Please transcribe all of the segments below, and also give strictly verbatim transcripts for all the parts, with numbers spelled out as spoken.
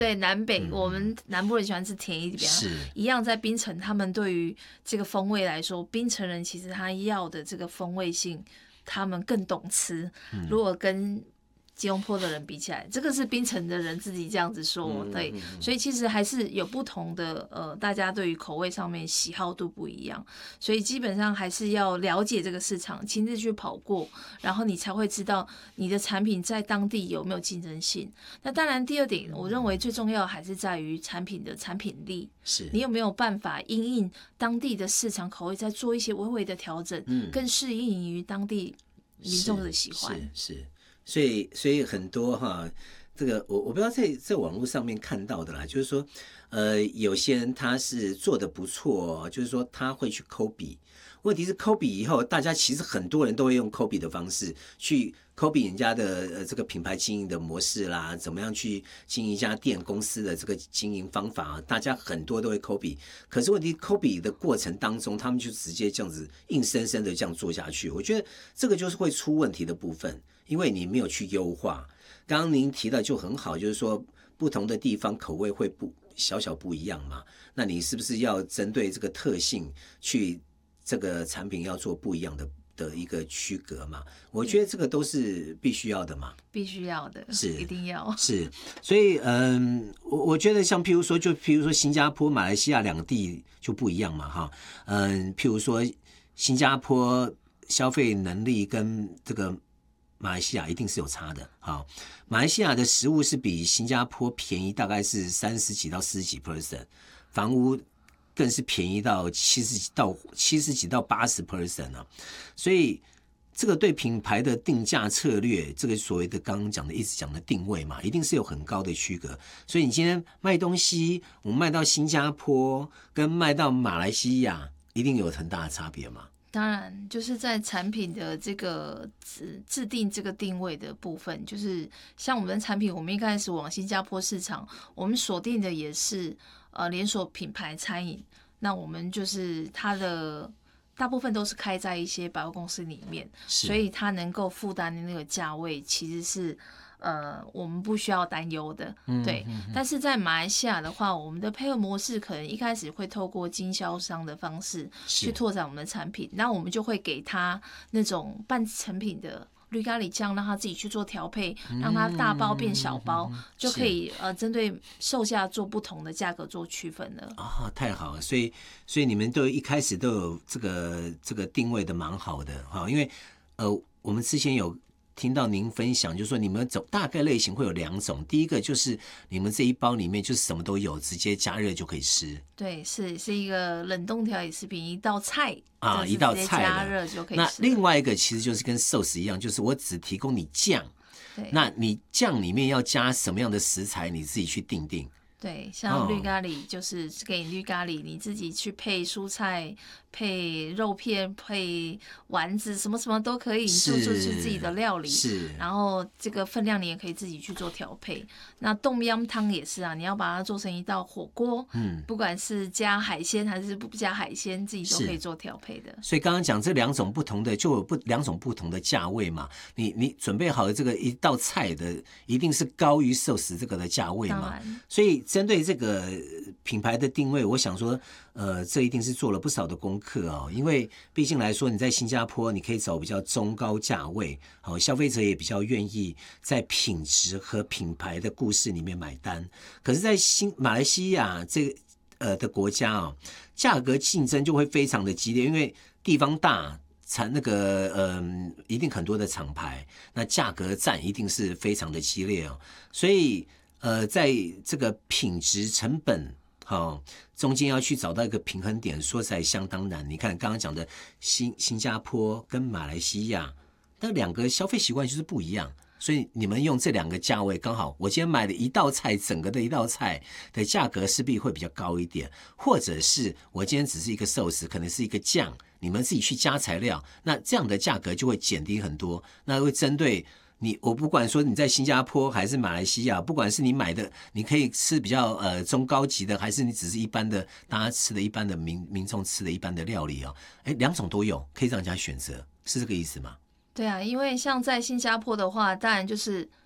对，南北、 嗯、 我们南部人喜欢吃甜一点， 是一样在槟城，他们对于这个风味来说，槟城人其实他要的这个风味性，他们更懂吃。嗯、如果跟吉隆坡的人比起来，这个是槟城的人自己这样子说， 嗯、 对、 嗯， 所以其实还是有不同的，呃，大家对于口味上面喜好度不一样，所以基本上还是要了解这个市场，亲自去跑过，然后你才会知道你的产品在当地有没有竞争性。那当然，第二点，我认为最重要还是在于产品的产品力， 是你有没有办法因应当地的市场口味，再做一些微微的调整，嗯、更适应于当地民众的喜欢。 是。是是所以，所以很多哈，这个我我不知道在在网络上面看到的啦，就是说，呃，有些人他是做的不错，就是说他会去抠笔。问题是抠笔以后，大家其实很多人都会用抠笔的方式去抠笔人家的呃这个品牌经营的模式啦，怎么样去经营一家店公司的这个经营方法，大家很多都会抠笔。可是问题抠笔的过程当中，他们就直接这样子硬生生的这样做下去，我觉得这个就是会出问题的部分。因为你没有去优化，刚刚您提到就很好，就是说不同的地方口味会不小小不一样嘛，那你是不是要针对这个特性去这个产品要做不一样的的一个区隔嘛？我觉得这个都是必须要的嘛， 必须要的， 是一定要是，所以嗯，我我觉得像譬如说，就譬如说新加坡、马来西亚两个地就不一样嘛，哈，嗯，譬如说新加坡消费能力跟这个马来西亚一定是有差的。好，马来西亚的食物是比新加坡便宜，大概是三十几到四十几 percent， 房屋更是便宜到七十几到七十几到八十 percent 啊。所以这个对品牌的定价策略，这个所谓的刚刚讲的一直讲的定位嘛，一定是有很高的区隔。所以你今天卖东西，我们卖到新加坡跟卖到马来西亚，一定有很大的差别嘛。 当然，就是在产品的这个制制定这个定位的部分，就是像我们的产品，我们一开始往新加坡市场，我们锁定的也是呃连锁品牌餐饮，那我们就是它的大部分都是开在一些百货公司里面，所以它能够负担的那个价位其实是呃我们不需要担忧的，对。嗯嗯嗯，但是在马来西亚的话，我们的配合模式可能一开始会透过经销商的方式去拓展我们的产品，那我们就会给他那种半成品的绿咖喱酱，让他自己去做调配，让他大包变小包，嗯、就可以呃针对售价做不同的价格做区分了。 啊、哦，太好了！所以所以你们都一开始都有这个这个定位的蛮好的哈，因为呃我们之前有听到您分享，就是说你们走大概类型会有两种，第一个就是你们这一包里面就是什么都有，直接加热就可以吃。 对，是是一个冷冻调理食品，一道菜啊，一道菜加热就可以吃。 那另外一个其实就是跟寿司一样，就是我只提供你酱，那你酱里面要加什么样的食材，你自己去定定。 对，像绿咖喱就是给你绿咖喱，你自己去配蔬菜、配肉片、配丸子，什么什么都可以，你就做出自己的料理。 是， 然后这个分量你也可以自己去做调配。那冻姜汤也是啊，你要把它做成一道火锅，嗯，不管是加海鲜还是不加海鲜，自己都可以做调配的。 所以刚刚讲这两种不同的，就有不两种不同的价位嘛。你你准备好的这个一道菜的，一定是高于寿司这个的价位嘛。所以针对这个品牌的定位，我想说，呃，这一定是做了不少的功课哦。因为毕竟来说，你在新加坡，你可以走比较中高价位，好、哦，消费者也比较愿意在品质和品牌的故事里面买单。可是，在新马来西亚这个呃的国家哦，价格竞争就会非常的激烈，因为地方大。产那个嗯、呃，一定很多的厂牌，那价格战一定是非常的激烈哦。所以呃，在这个品质成本哦中间要去找到一个平衡点，说起来相当难。你看刚刚讲的新新加坡跟马来西亚，那两个消费习惯就是不一样。所以你们用这两个价位刚好，我今天买的一道菜，整个的一道菜的价格势必会比较高一点，或者是我今天只是一个寿司，可能是一个酱，你们自己去加材料，那这样的价格就会减低很多。那会针对你，我不管说你在新加坡还是马来西亚，不管是你买的，你可以吃比较呃中高级的，还是你只是一般的大家吃的一般的民民众吃的一般的料理哦，哎，两种都有，可以让人家选择，是这个意思吗？ 对啊，因为像在新加坡的话，当然就是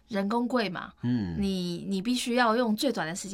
人工贵嘛，嗯，你你必须要用最短的时间